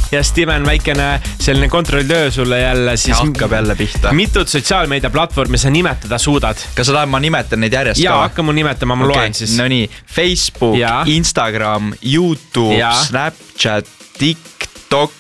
ja Steven, väikene selline kontrolltöö sulle jälle siis. Hakkab jälle pihta. Mitut sotsiaalmeedia platvormi sa nimetada suudad? Kas sa tahad, ma nimetan neid järjest? Jaa, hakka mul nimetama, ma loen siis. No nii, Facebook, Instagram, YouTube, Snapchat, TikTok,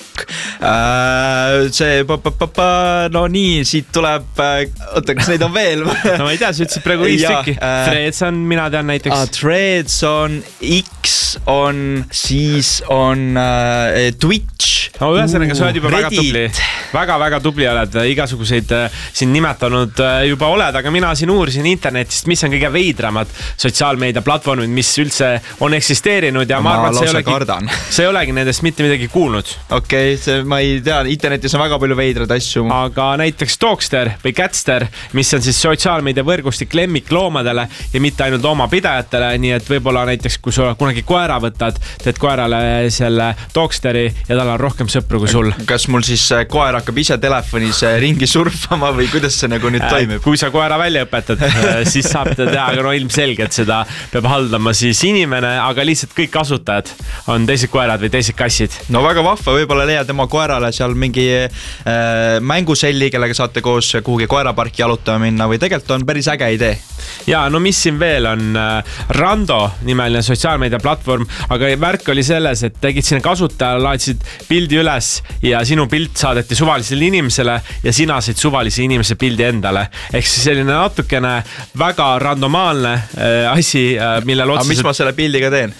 see no nii, siit tuleb oota, kas neid on veel? No ma ei tea, sa ütlesid praegu 5 tükki. Threads on, mina tean näiteks. Threads on, X on, siis on Twitch. No ühesõnaga, sa oled juba väga tubli. Väga tubli oled, igasuguseid siin nimetanud juba oled, aga mina siin uurisin internetist, mis on kõige veidramad sotsiaalmeedia platvormid, mis üldse on eksisteerinud ja ma arvan, et sa ei olegi nendest mitte midagi kuulnud. Okei, ma ei tea, internetis on väga palju veidrad asju. Aga näiteks Talkster või Catster, mis on siis sotsiaalmeedia võrgustik lemmikloomadele ja mitte ainult loomapidajatele, nii et võib-olla näiteks, kui sa kunagi koera võtad, teed koerale selle Talksteri ja tal on rohkem sõpru kui sul. Kas mul siis koer hakkab ise telefonis ringi surfama või kuidas see nagu nüüd toimib? Kui sa koera välja õpetad, siis saab ta teha, aga no ilmselgelt seda peab haldama siis inimene, aga lihtsalt kõik kasutajad on teised koerad või teised kassid. No väga vahva, võib-olla leia tema koerale seal mingi mänguselli, kellega saate koos kuhugi koeraparki jalutama minna või tegelikult on päris äge idee. Ja no mis siin veel on? Rando nimeline sotsiaalmeedia platvorm, aga värk oli selles, et tegid sinna kasutajale, laadsid pildi üles ja sinu pilt saadeti suvalisele inimesele ja sina said suvalise inimese pildi endale. Ehk siis selline natukene väga randomaalne asi, millel otseselt... Aga mis ma selle pildiga teen?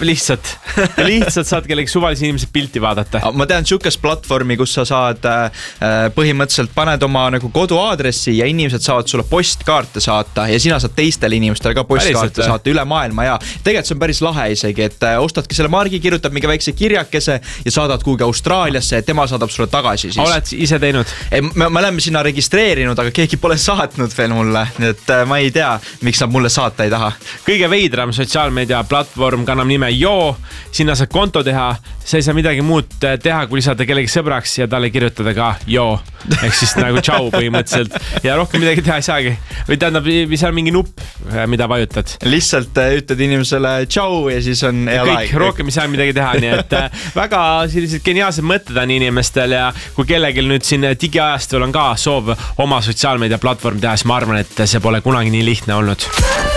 Lihtsalt saad kellegi suvalise inimese pilti vaadata. Ma tean sükest platvormi, kus sa saad põhimõtteliselt paned oma nagu koduaadressi ja inimesed saavad sulle postkaarte saata ja sina saad teistele inimestele ka postkaarte saata üle maailma ja tegelikult see on päris lahe isegi, et ostadki selle margi, kirjutab mingi väikse kirjakese ja saadad kuhugi Austraaliasse ja tema saadab sulle tagasi siis. Oled ise teinud? Me oleme sinna registreerinud, aga keegi pole saatnud veel mulle, nii et ma ei tea, miks nad mulle saata ei taha. Kõige veidram sotsiaalmeedia platvorm kannab nime Joo, sinna saad konto teha, sa ei saa midagi muud teha, kui lisada kellegi sõbraks ja talle kirjutada ka Joo, ehk siis nagu tšau põhimõtteliselt ja rohkem midagi teha ei saagi. Või tähendab, seal mingi nupp, mida vajutad. Lihtsalt ütled inimesele tšau ja siis on hea kõik, rohkem ei saa midagi teha, nii et väga sellised geniaalsed mõtted on inimestel ja kui kellelgi nüüd siin digiajastul on ka soov oma sotsiaalmeedia platvorm teha, siis ma arvan, et see pole kunagi nii lihtne olnud.